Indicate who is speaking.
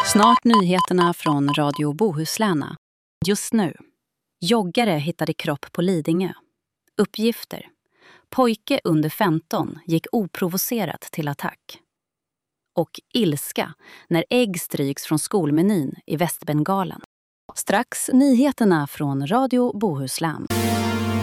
Speaker 1: Snart nyheterna från Radio Bohuslän. Just nu. Joggare hittade kropp på Lidingö. Uppgifter. Pojke under 15 gick oprovocerat till attack. Och ilska när ägg stryks från skolmenyn i Västbengalen. Strax nyheterna från Radio Bohuslän.